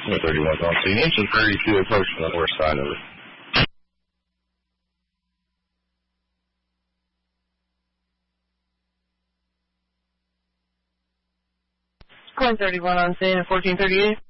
31's on scene. Engine 32 approach from the north side of it. Coin 31 on scene at 1438.